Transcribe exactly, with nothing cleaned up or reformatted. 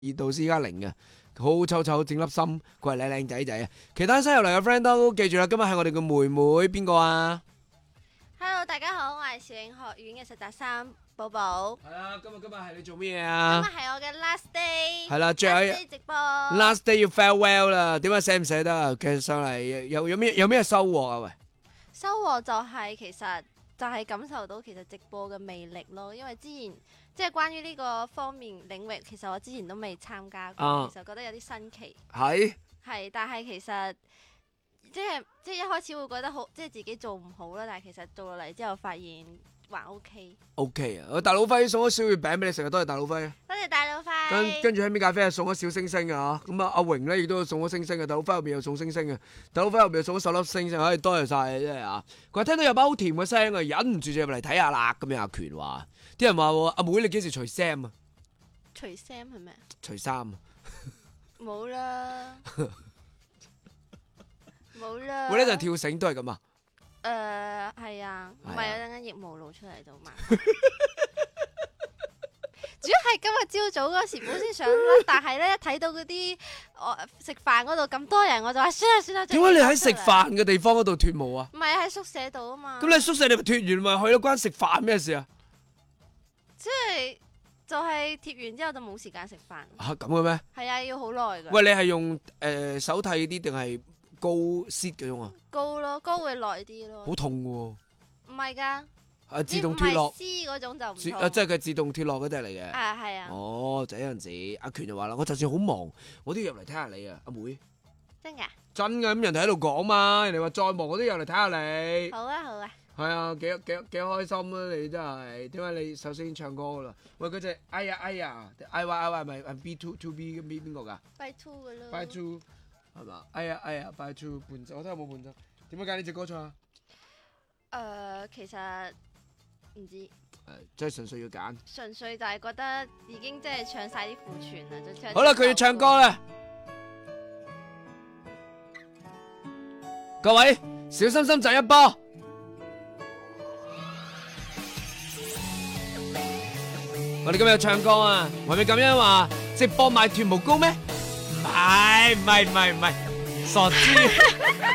熱度私家零嘅，好臭臭整粒心，佢係靚靚仔仔啊！其他新入嚟嘅 friend 都記住啦，今日係我哋嘅妹妹邊個啊 ？Hello， 大家好，我係攝影學院嘅實習生寶寶。 係啦，今日今日係你做咩嘢啊？ 今日係我嘅 last day。 係啦，最後 last day 直播。 last day 要 farewell 啦，點解捨唔捨得啊？其實上嚟有有咩有咩收穫啊？喂， 收穫就係其實就係感受到其實直播嘅魅力咯，因為之前即係關於呢個方面領域，其實我之前都未參加過， 啊、 其實覺得有啲新奇。 係係，但係其實即係即係一開始會覺得好，即係自己做唔好啦，但係其實做落嚟之後發現還 OK。 OK 啊！大佬輝送咗小月餅俾你食啊，多謝大佬輝。 多謝大佬輝。 跟跟住喺邊咖啡送咗小星星啊！咁啊，阿榮咧亦都送咗星星啊！大佬輝後邊又送星星啊！大佬輝後邊又送咗十粒星星，唉，多謝晒真係啊！佢話聽到有把好甜嘅聲啊，忍唔住就入嚟睇下啦。咁樣阿權話，啲人話阿妹你幾時除 Sam 啊？ 除 Sam 係咩？ 除衫啊！ 冇啦，冇啦。 我呢陣跳繩都係咁啊！ 誒係啊，唔係有陣間腋毛露出嚟就麻。主要係今日朝早嗰時本先想甩，但係咧一睇到嗰啲我食飯嗰度咁多人，我就話算啦算啦。 點解你喺食飯嘅地方嗰度脫毛啊？ 唔係喺宿舍度啊嘛。 咁你喺宿舍你咪脫完咪去咯，關食飯咩事啊？ 即係就係貼完之後就冇時間食飯。 嚇咁嘅咩？ 係啊，要好耐㗎。 喂，你係用誒手剃啲定係高 set 嗰種啊？ 高咯，高會耐啲咯。 好痛喎！ 唔係㗎。 啊！自動脫落， 唔係絲嗰種就唔啊，即係佢自動脫落嗰隻嚟嘅。 啊，係啊。 哦，就有陣時，阿權就話啦，我就算好忙，我都要入嚟睇下你啊，阿妹。 真㗎？ 真㗎，咁人哋喺度講嘛，人哋話再忙我都入嚟睇下你。 好啊，好啊。 係啊，幾幾幾開心啊！你真係，點解你首先唱歌㗎啦？喂，嗰隻哎呀哎呀，I Y I Y 咪係 B two two B 邊邊個㗎 ？By two 㗎咯。 By two 係嘛？哎呀哎呀 By two 伴奏，我睇下有冇伴奏。點解揀呢隻歌唱啊？ 誒，其實。唔知，誒， 即係純粹要揀， 純粹就係覺得已經即係唱晒啲庫存啦，就唱。 好啦，佢要唱歌啦，各位小心心就一波。我哋今日唱歌啊，係咪咁樣話直播賣脫毛膏咩？唔係唔係唔係唔係，傻豬。